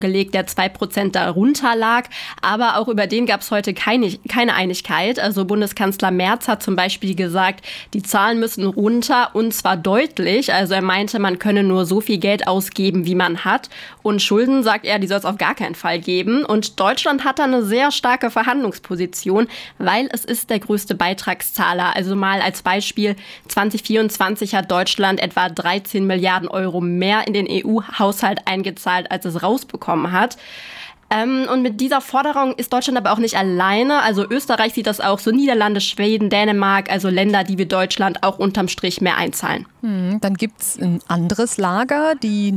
gelegt, der 2% darunter lag. Aber auch über den gab es heute keine Einigkeit. Also Bundeskanzler Merz hat zum Beispiel gesagt, die Zahlen müssen runter und zwar deutlich. Also er meinte, man könne nur so viel Geld ausgeben, wie man hat. Und Schulden, sagt er, die soll es auf gar keinen Fall geben. Und Deutschland hat da eine sehr starke Verhandlungsposition, weil es ist der größte Beitragszahler. Also mal als Beispiel, 2024 hat Deutschland etwa 13 Milliarden Euro mehr in den EU-Haushalt eingezahlt, als es rausbekommen hat. Und mit dieser Forderung ist Deutschland aber auch nicht alleine. Also Österreich sieht das auch, so Niederlande, Schweden, Dänemark, also Länder, die wie Deutschland auch unterm Strich mehr einzahlen. Dann gibt es ein anderes Lager, die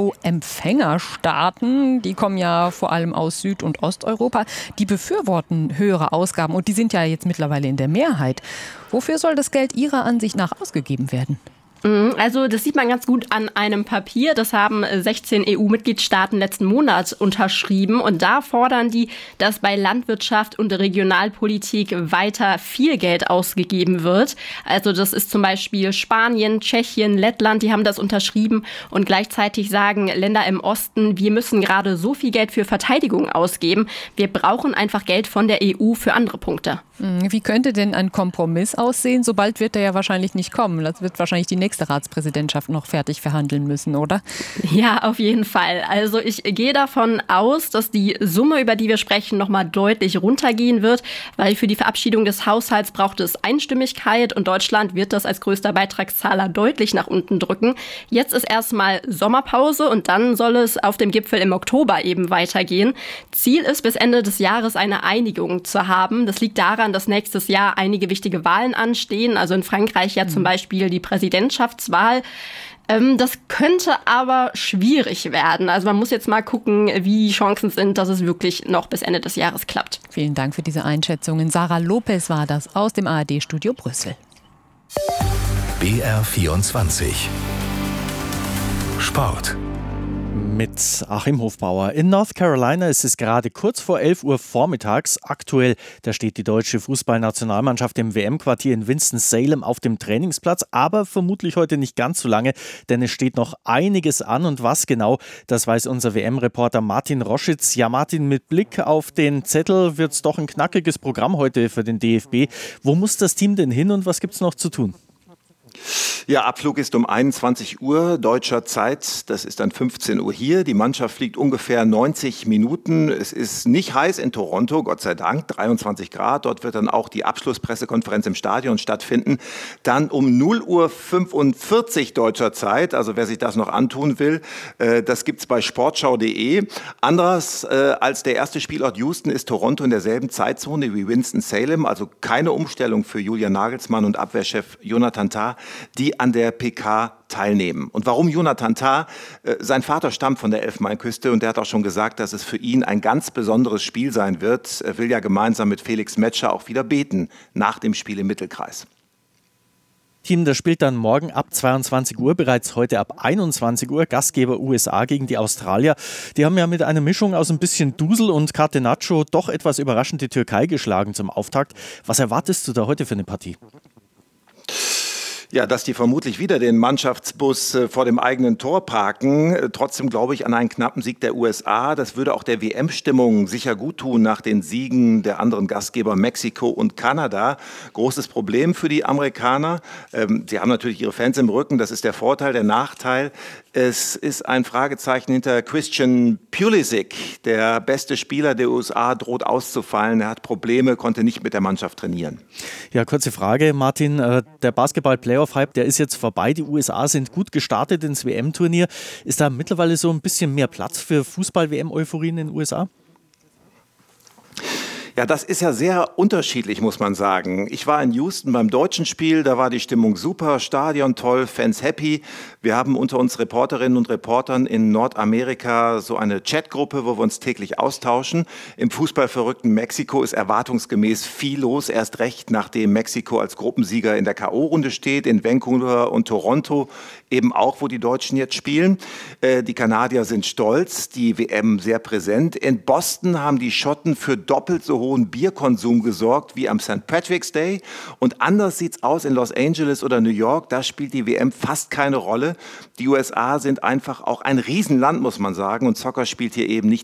Nettoempfängerstaaten. Die kommen ja vor allem aus Süd- und Osteuropa. Die befürworten höhere Ausgaben und die sind ja jetzt mittlerweile in der Mehrheit. Wofür soll das Geld Ihrer Ansicht nach ausgegeben werden? Also das sieht man ganz gut an einem Papier. Das haben 16 EU-Mitgliedstaaten letzten Monat unterschrieben. Und da fordern die, dass bei Landwirtschaft und Regionalpolitik weiter viel Geld ausgegeben wird. Also das ist zum Beispiel Spanien, Tschechien, Lettland, die haben das unterschrieben. Und gleichzeitig sagen Länder im Osten, wir müssen gerade so viel Geld für Verteidigung ausgeben. Wir brauchen einfach Geld von der EU für andere Punkte. Wie könnte denn ein Kompromiss aussehen? So bald wird er ja wahrscheinlich nicht kommen. Das wird wahrscheinlich die nächste Ratspräsidentschaft noch fertig verhandeln müssen, oder? Ja, auf jeden Fall. Also ich gehe davon aus, dass die Summe, über die wir sprechen, nochmal deutlich runtergehen wird, weil für die Verabschiedung des Haushalts braucht es Einstimmigkeit und Deutschland wird das als größter Beitragszahler deutlich nach unten drücken. Jetzt ist erstmal Sommerpause und dann soll es auf dem Gipfel im Oktober eben weitergehen. Ziel ist, bis Ende des Jahres eine Einigung zu haben. Das liegt daran, dass nächstes Jahr einige wichtige Wahlen anstehen. Also in Frankreich ja zum Beispiel die Präsidentschaftswahl. Das könnte aber schwierig werden. Also man muss jetzt mal gucken, wie die Chancen sind, dass es wirklich noch bis Ende des Jahres klappt. Vielen Dank für diese Einschätzungen. Sarah Lopez war das aus dem ARD-Studio Brüssel. BR24 Sport. Mit Achim Hofbauer. In North Carolina ist es gerade kurz vor 11 Uhr vormittags. Aktuell, da steht die deutsche Fußballnationalmannschaft im WM-Quartier in Winston-Salem auf dem Trainingsplatz, aber vermutlich heute nicht ganz so lange, denn es steht noch einiges an. Und was genau, das weiß unser WM-Reporter Martin Roschitz. Ja, Martin, mit Blick auf den Zettel wird es doch ein knackiges Programm heute für den DFB. Wo muss das Team denn hin und was gibt es noch zu tun? Ja, Abflug ist um 21 Uhr deutscher Zeit. Das ist dann 15 Uhr hier. Die Mannschaft fliegt ungefähr 90 Minuten. Es ist nicht heiß in Toronto, Gott sei Dank, 23 Grad. Dort wird dann auch die Abschlusspressekonferenz im Stadion stattfinden. Dann um 0:45 Uhr deutscher Zeit, also wer sich das noch antun will, das gibt's bei sportschau.de. Anders als der erste Spielort Houston ist Toronto in derselben Zeitzone wie Winston-Salem, also keine Umstellung für Julian Nagelsmann und Abwehrchef Jonathan Tah, die an der PK teilnehmen. Und warum Jonathan Tah? Sein Vater stammt von der Elfenbeinküste und der hat auch schon gesagt, dass es für ihn ein ganz besonderes Spiel sein wird. Er will ja gemeinsam mit Felix Metscher auch wieder beten nach dem Spiel im Mittelkreis. Team, das spielt dann morgen ab 22 Uhr, bereits heute ab 21 Uhr, Gastgeber USA gegen die Australier. Die haben ja mit einer Mischung aus ein bisschen Dusel und Catenaccio doch etwas überraschend die Türkei geschlagen zum Auftakt. Was erwartest du da heute für eine Partie? Ja, dass die vermutlich wieder den Mannschaftsbus vor dem eigenen Tor parken. Trotzdem glaube ich an einen knappen Sieg der USA. Das würde auch der WM-Stimmung sicher gut tun nach den Siegen der anderen Gastgeber Mexiko und Kanada. Großes Problem für die Amerikaner. Sie haben natürlich ihre Fans im Rücken. Das ist der Vorteil. Der Nachteil, es ist ein Fragezeichen hinter Christian Pulisic. Der beste Spieler der USA droht auszufallen. Er hat Probleme, konnte nicht mit der Mannschaft trainieren. Ja, kurze Frage, Martin. Der Basketball-Playoff-Hype, der ist jetzt vorbei. Die USA sind gut gestartet ins WM-Turnier. Ist da mittlerweile so ein bisschen mehr Platz für Fußball-WM-Euphorie in den USA? Ja, das ist ja sehr unterschiedlich, muss man sagen. Ich war in Houston beim deutschen Spiel, da war die Stimmung super, Stadion toll, Fans happy. Wir haben unter uns Reporterinnen und Reportern in Nordamerika so eine Chatgruppe, wo wir uns täglich austauschen. Im fußballverrückten Mexiko ist erwartungsgemäß viel los, erst recht nachdem Mexiko als Gruppensieger in der K.O.-Runde steht, in Vancouver und Toronto eben auch, wo die Deutschen jetzt spielen. Die Kanadier sind stolz, die WM sehr präsent. In Boston haben die Schotten für doppelt so hohen Bierkonsum gesorgt wie am St. Patrick's Day. Und anders sieht's aus in Los Angeles oder New York. Da spielt die WM fast keine Rolle. Die USA sind einfach auch ein Riesenland, muss man sagen. Und Soccer spielt hier eben nicht